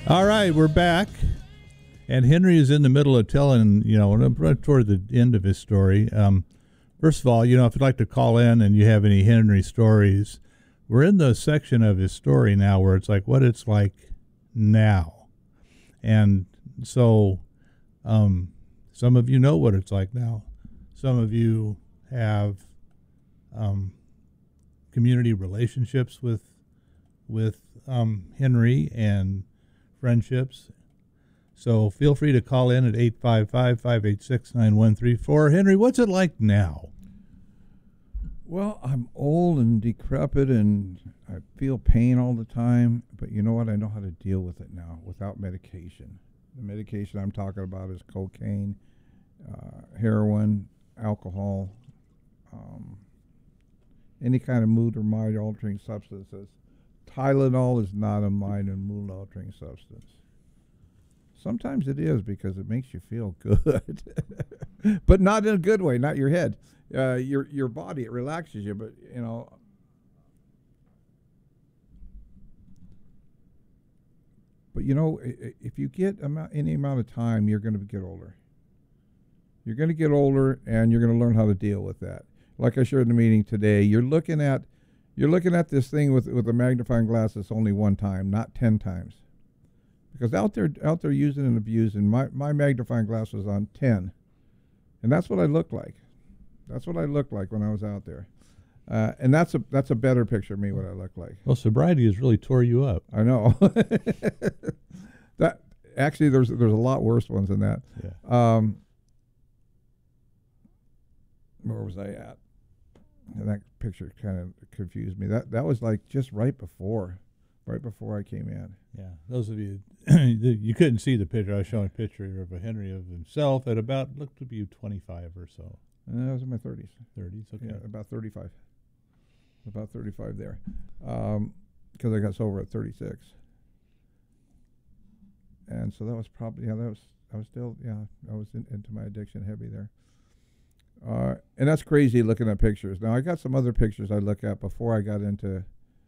All right, we're back. And Henry is in the middle of telling, right toward the end of his story. First of all, if you'd like to call in and you have any Henry stories, we're in the section of his story now where it's like what it's like now. And so some of you know what it's like now. Some of you have community relationships with Henry and friendships. So feel free to call in at 855-586-9134. Henry, what's it like now? Well, I'm old and decrepit and I feel pain all the time, but you know what? I know how to deal with it now without medication. The medication I'm talking about is cocaine, heroin, alcohol, any kind of mood or mind-altering substances. Tylenol is not a mind and mood-altering substance. Sometimes it is because it makes you feel good, but not in a good way, not your head. Your body, it relaxes you, but, if you get any amount of time, you're going to get older. You're going to get older, and you're going to learn how to deal with that. Like I shared in the meeting today, you're looking at this thing with a magnifying glass that's only one time, not 10 times. Because out there using and abusing, my magnifying glass was on 10. And that's what I looked like. That's what I looked like when I was out there. And that's a better picture of me, what I look like. Well, sobriety has really tore you up. I know. That actually, there's a lot worse ones than that. Yeah. Where was I at? And that picture kind of confused me. That was like just right before I came in. Yeah, those of you, you couldn't see the picture. I was showing a picture of a Henry of himself at about, looked to be 25 or so. I was in my 30s. 30s, okay. Yeah, about 35. About 35 there. Because I got sober at 36. And so that was probably, I was into my addiction heavy there. And that's crazy looking at pictures. Now, I got some other pictures I look at before I got into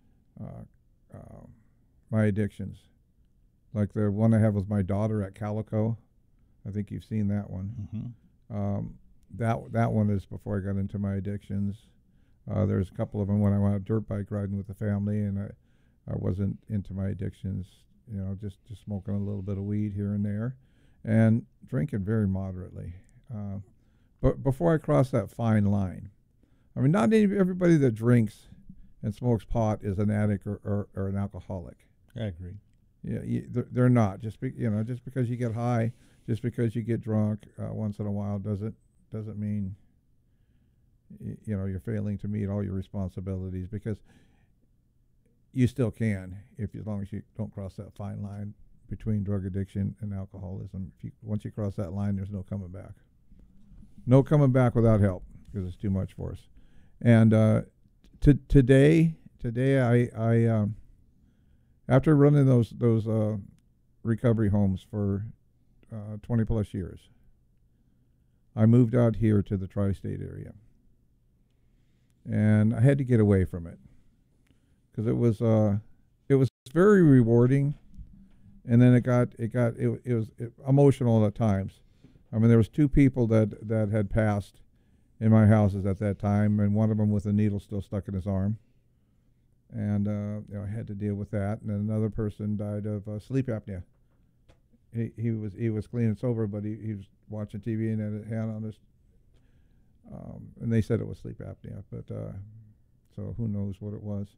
my addictions. Like the one I have with my daughter at Calico. I think you've seen that one. Mm-hmm. That one is before I got into my addictions. There's a couple of them when I went out dirt bike riding with the family, and I wasn't into my addictions. Just smoking a little bit of weed here and there, and drinking very moderately. But before I crossed that fine line, I mean, not everybody that drinks and smokes pot is an addict or an alcoholic. I agree. Yeah, they're not. Just because you get high, just because you get drunk once in a while doesn't mean you're failing to meet all your responsibilities, because you still can as long as you don't cross that fine line between drug addiction and alcoholism. Once you cross that line, there's no coming back. No coming back without help, because it's too much for us. And today I after running those recovery homes for 20 plus years, I moved out here to the tri-state area, and I had to get away from it because it was very rewarding, and then it was emotional at times. I mean, there was 2 people that had passed in my houses at that time, and one of them with a needle still stuck in his arm. And I had to deal with that. And then another person died of sleep apnea. He was clean and sober, but he was watching TV and had a hand on his, and they said it was sleep apnea, but so who knows what it was.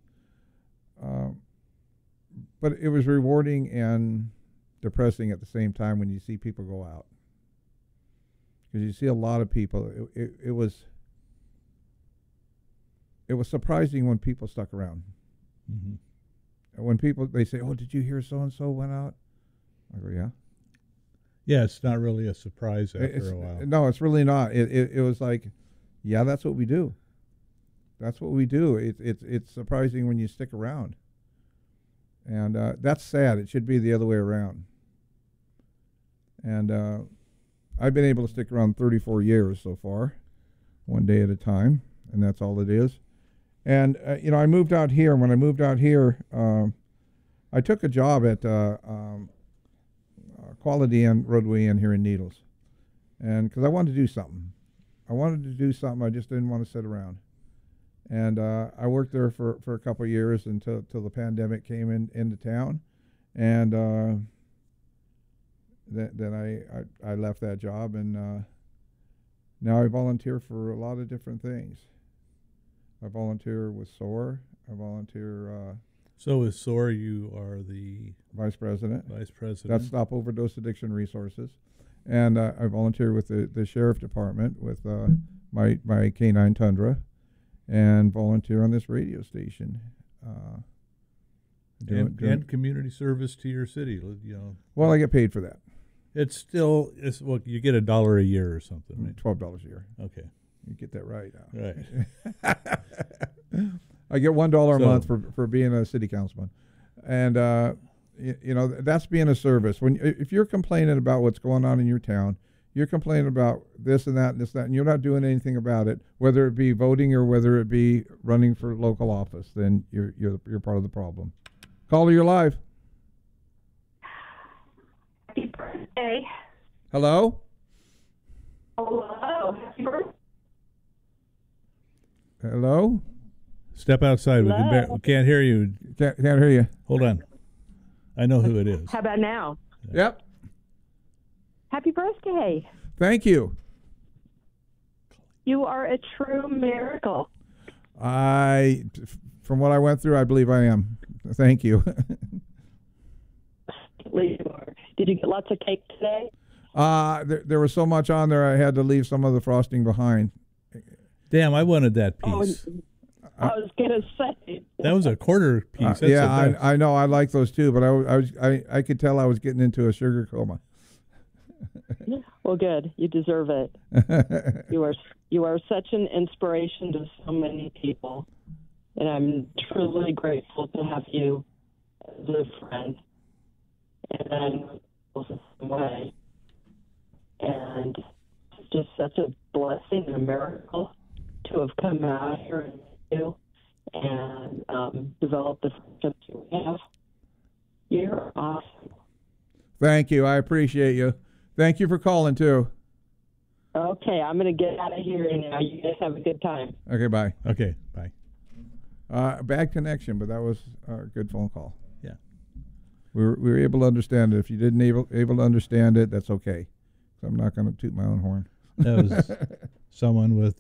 But it was rewarding and depressing at the same time when you see people go out. Because you see a lot of people. It was surprising when people stuck around. Mm-hmm. And when they say, "Oh, did you hear so and so went out?" I go, "Yeah." Yeah, it's not really a surprise after a while. No, it's really not. It was like, yeah, that's what we do. That's what we do. It's surprising when you stick around, and that's sad. It should be the other way around. And I've been able to stick around 34 years so far, one day at a time, and that's all it is. And I moved out here. When I moved out here, I took a job at Quality Inn, Roadway Inn here in Needles. And because I wanted to do something. I just didn't want to sit around. And I worked there for a couple of years until the pandemic came into town. And then I left that job, and now I volunteer for a lot of different things. I volunteer with SOAR. I volunteer. So with SOAR, you are the vice president. Vice president. That's Stop Overdose Addiction Resources. And I volunteer with the sheriff department with my K9 Tundra, and volunteer on this radio station. And community service to your city. Well, I get paid for that. It's well, you get $1 a year or something, right? $12 a year. Okay, you get that right now. Right. I get $1 a month for being a city councilman, and that's being a service. If you're complaining about what's going on in your town, you're complaining about this and that and this and that, and you're not doing anything about it, whether it be voting or whether it be running for local office, then you're part of the problem. Caller, you're live. Happy birthday. Hello? Hello. Happy birthday. Hello? Step outside. Hello? We can't hear you. Can't hear you. Hold on. I know who it is. How about now? Yep. Happy birthday. Thank you. You are a true miracle. From what I went through, I believe I am. Thank you. Did you get lots of cake today? There was so much on there, I had to leave some of the frosting behind. Damn, I wanted that piece. I was gonna say that was a quarter piece. Yeah, I know. I like those too, but I could tell I was getting into a sugar coma. Well, good. You deserve it. You are such an inspiration to so many people, and I'm truly grateful to have you as a friend. And I'm the same way. And it's just such a blessing and a miracle to have come out here and meet you and develop the friendships you have. You're awesome. Thank you. I appreciate you. Thank you for calling, too. Okay, I'm going to get out of here now. You guys have a good time. Okay, bye. Okay, bye. Bad connection, but that was a good phone call. Yeah. We were able to understand it. If you didn't able to understand it, that's okay. So I'm not going to toot my own horn. That was someone with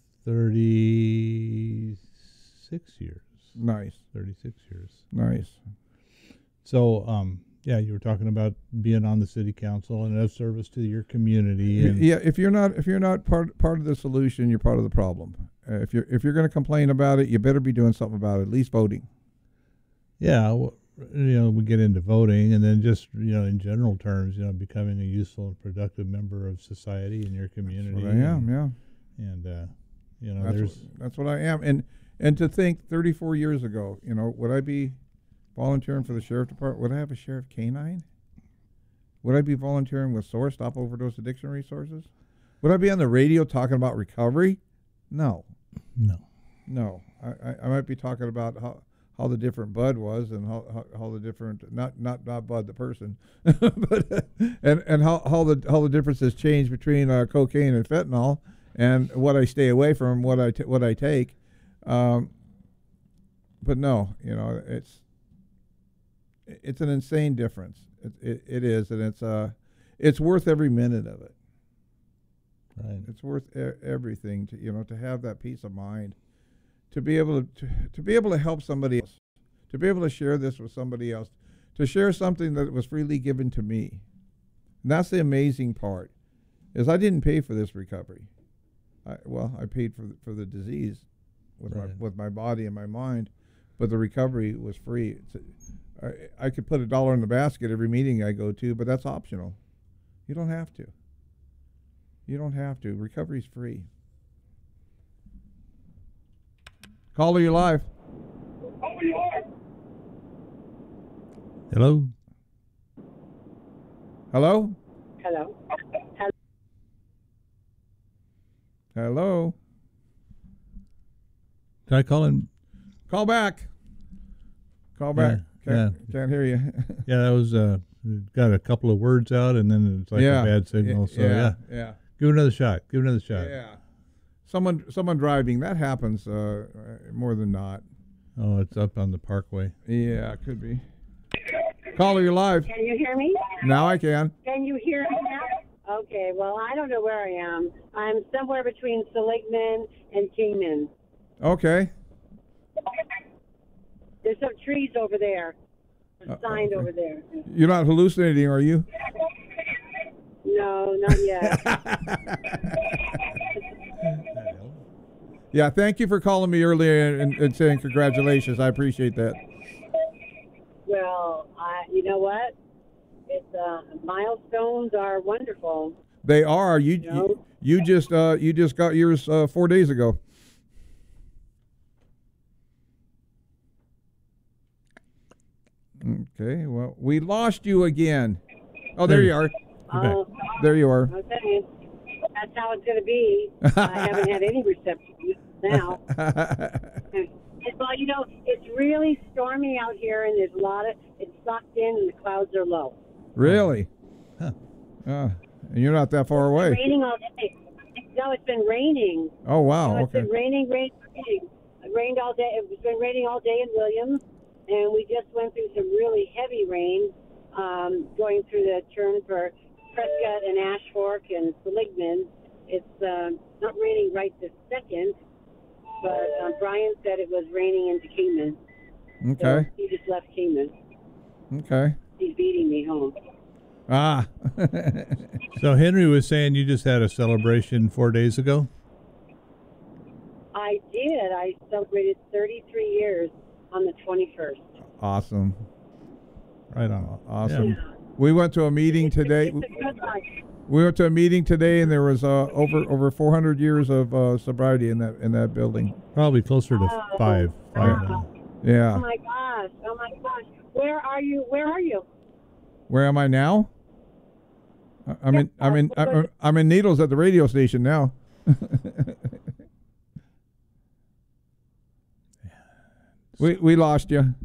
36 years. Nice. 36 years. Nice. So, yeah, you were talking about being on the city council and of service to your community. And yeah, if you're not part of the solution, you're part of the problem. If you're going to complain about it, you better be doing something about it. At least voting. Yeah, well, we get into voting, and then just in general terms, becoming a useful and productive member of society in your community. That's what I am. Yeah. And that's what I am. And to think 34 years ago, would I be volunteering for the sheriff department? Would I have a sheriff K9? Would I be volunteering with SOAR, Stop Overdose Addiction Resources? Would I be on the radio talking about recovery? No. I might be talking about how the different bud was, and how the different not Bud the person, but and how the differences change between cocaine and fentanyl, and what I stay away from, what I take. But no, it's an insane difference. It is, and it's worth every minute of it. Right. It's worth everything to have that peace of mind, to be able to help somebody else, to be able to share this with somebody else, to share something that was freely given to me. And that's the amazing part, is I didn't pay for this recovery. I paid for the disease with my body and my mind, but the recovery was free. I could put $1 in the basket every meeting I go to, but that's optional. You don't have to. Recovery's free. Caller, you live. Hello? Hello? Hello. Hello? Can I call in? Call back. Call back. Yeah. Can't hear you. Yeah, that was got a couple of words out, and then it's like a bad signal. So yeah, give it another shot. Yeah, someone driving, that happens more than not. Oh, it's up on the Parkway. Yeah, it could be. Caller, you're live. Can you hear me? Now I can. Can you hear me now? Okay, well, I don't know where I am. I'm somewhere between Seligman and Kingman. Okay. There's some trees over there. A sign over there. You're not hallucinating, are you? No, not yet. Yeah, thank you for calling me earlier and saying congratulations. I appreciate that. Well, you know what? It's milestones are wonderful. They are. You just got yours 4 days ago. Okay. Well, we lost you again. Oh, there you are. There you are. Okay. That's how it's going to be. I haven't had any reception now. Well, you know, it's really stormy out here, and there's a lot of it's sucked in, and the clouds are low. Really? Huh. And you're not that far away. It's been raining all day. No, it's been raining. Oh wow! It's been raining. It rained all day. It's been raining all day in Williams, and we just went through some really heavy rain, going through the turn for Prescott and Ash Fork and Seligman. It's not raining right this second. But Brian said it was raining into Kingman. Okay. So he just left Kingman. Okay. He's beating me home. Ah. So Henry was saying you just had a celebration 4 days ago? I did. I celebrated 33 years on the 21st. Awesome. Right on. Awesome. Yeah. We went to a meeting today. It's a good life. We went to a meeting today, and there was over 400 years of sobriety in that building. Probably closer to five now. Yeah. Oh my gosh! Where are you? Where am I now? I'm in Needles at the radio station now. We lost you.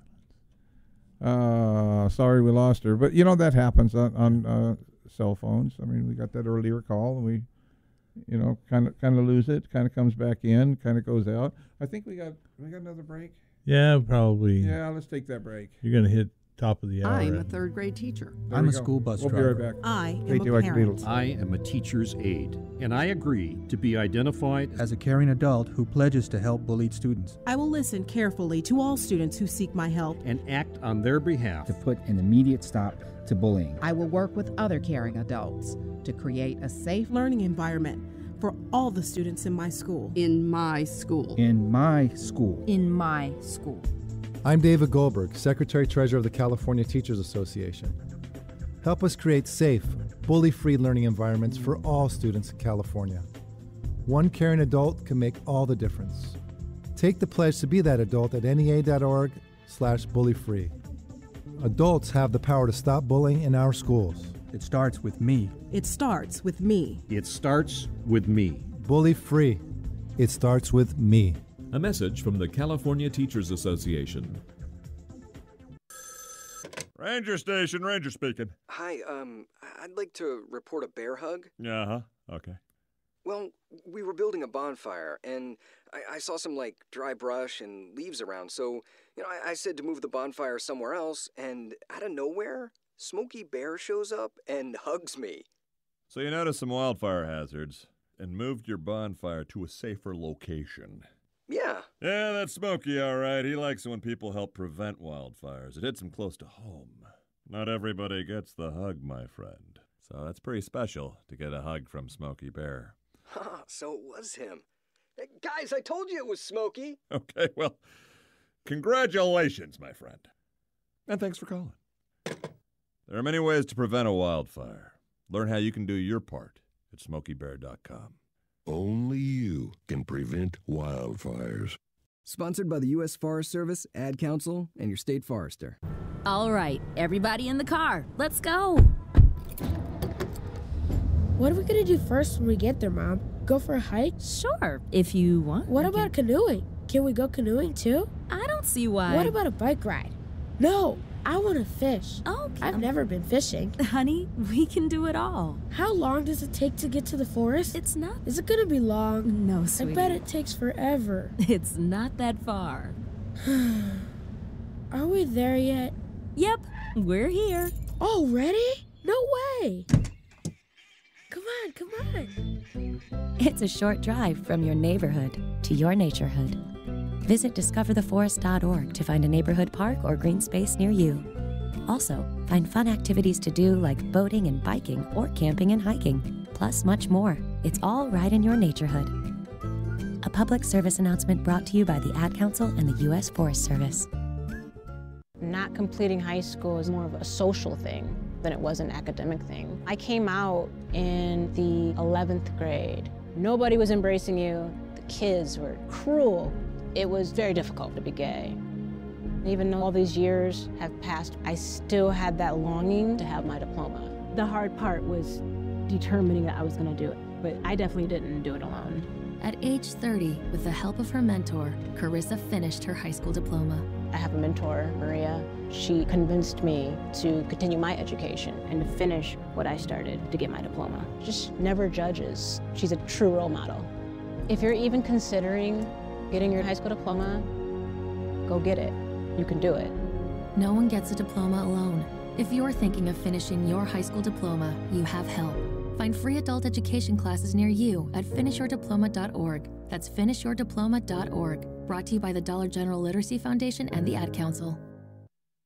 Sorry, we lost her. But you know that happens on cell phones. I mean, we got that earlier call, and we, kind of lose it. Kind of comes back in, kind of goes out. I think we got another break. Yeah, probably. Yeah, let's take that break. You're gonna hit top of the hour. I'm a third grade teacher. I'm a school bus driver. We'll be right back. I am a parent. I am a teacher's aide, and I agree to be identified as a caring adult who pledges to help bullied students. I will listen carefully to all students who seek my help and act on their behalf to put an immediate stop to bullying. I will work with other caring adults to create a safe learning environment for all the students in my school. In my school. In my school. In my school. I'm David Goldberg, Secretary-Treasurer of the California Teachers Association. Help us create safe, bully-free learning environments for all students in California. One caring adult can make all the difference. Take the pledge to be that adult at NEA.org/bullyfree. Adults have the power to stop bullying in our schools. It starts with me. It starts with me. It starts with me. Bully-free. It starts with me. A message from the California Teachers Association. Ranger Station, Ranger speaking. Hi, I'd like to report a bear hug. Okay. Well, we were building a bonfire, and I saw some, dry brush and leaves around, so, I said to move the bonfire somewhere else, and out of nowhere, Smokey Bear shows up and hugs me. So you noticed some wildfire hazards and moved your bonfire to a safer location. Yeah. Yeah, that's Smokey, all right. He likes it when people help prevent wildfires. It hits him close to home. Not everybody gets the hug, my friend. So that's pretty special to get a hug from Smokey Bear. So it was him. Hey, guys, I told you it was Smokey. Okay, well, congratulations, my friend. And thanks for calling. There are many ways to prevent a wildfire. Learn how you can do your part at SmokeyBear.com. Only you can prevent wildfires. Sponsored by the U.S. Forest Service, Ad Council, and your state forester. All right, everybody in the car. Let's go. What are we going to do first when we get there, Mom? Go for a hike? Sure, if you want. What about canoeing? Can we go canoeing too? I don't see why. What about a bike ride? No, I want to fish. Oh, I've never been fishing. Honey, we can do it all. How long does it take to get to the forest? It's not. Is it going to be long? No, sweetie. I bet it takes forever. It's not that far. Are we there yet? Yep, we're here. Already? No way. Come on. It's a short drive from your neighborhood to your naturehood. Visit discovertheforest.org to find a neighborhood park or green space near you. Also, find fun activities to do like boating and biking or camping and hiking, plus much more. It's all right in your naturehood. A public service announcement brought to you by the Ad Council and the U.S. Forest Service. Not completing high school is more of a social thing than it was an academic thing. I came out in the 11th grade. Nobody was embracing you. The kids were cruel. It was very difficult to be gay. Even though all these years have passed, I still had that longing to have my diploma. The hard part was determining that I was going to do it, but I definitely didn't do it alone. At age 30, with the help of her mentor, Carissa finished her high school diploma. I have a mentor, Maria. She convinced me to continue my education and to finish what I started to get my diploma. Just never judges. She's a true role model. If you're even considering getting your high school diploma, go get it. You can do it. No one gets a diploma alone. If you're thinking of finishing your high school diploma, you have help. Find free adult education classes near you at finishyourdiploma.org. That's finishyourdiploma.org. Brought to you by the Dollar General Literacy Foundation and the Ad Council.